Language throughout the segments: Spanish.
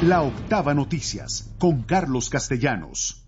La Octava Noticias, con Carlos Castellanos.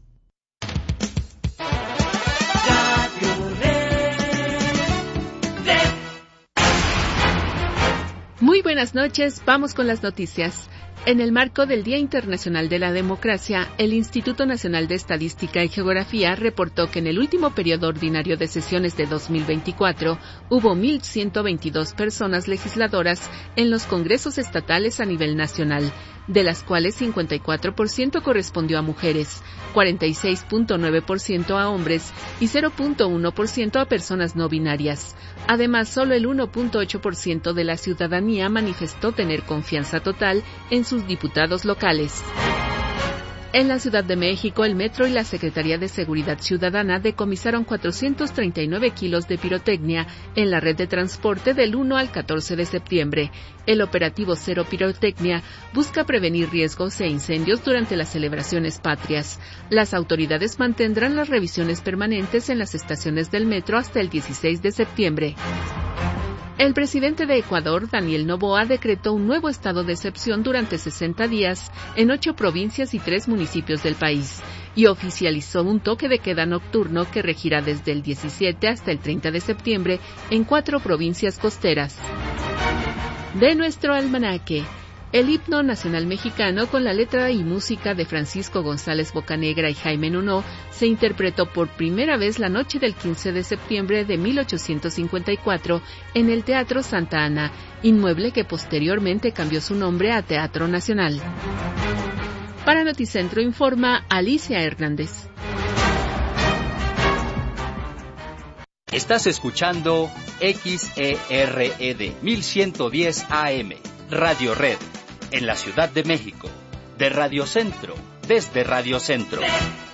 Muy buenas noches, vamos con las noticias. En el marco del Día Internacional de la Democracia, el Instituto Nacional de Estadística y Geografía reportó que en el último periodo ordinario de sesiones de 2024 hubo 1,122 personas legisladoras en los congresos estatales a nivel nacional, de las cuales 54% correspondió a mujeres, 46.9% a hombres y 0.1% a personas no binarias. Además, solo el 1.8% de la ciudadanía manifestó tener confianza total en sus diputados locales. En la Ciudad de México, el Metro y la Secretaría de Seguridad Ciudadana decomisaron 439 kilos de pirotecnia en la red de transporte del 1 al 14 de septiembre. El operativo Cero Pirotecnia busca prevenir riesgos e incendios durante las celebraciones patrias. Las autoridades mantendrán las revisiones permanentes en las estaciones del metro hasta el 16 de septiembre. El presidente de Ecuador, Daniel Noboa, decretó un nuevo estado de excepción durante 60 días en 8 provincias y 3 municipios del país y oficializó un toque de queda nocturno que regirá desde el 17 hasta el 30 de septiembre en 4 provincias costeras. De nuestro almanaque, el himno nacional mexicano, con la letra y música de Francisco González Bocanegra y Jaime Nuno, se interpretó por primera vez la noche del 15 de septiembre de 1854 en el Teatro Santa Ana, inmueble que posteriormente cambió su nombre a Teatro Nacional. Para Noticentro informa Alicia Hernández. Estás escuchando XERED 1110 AM, Radio Red, en la Ciudad de México, de Radio Centro, desde Radio Centro.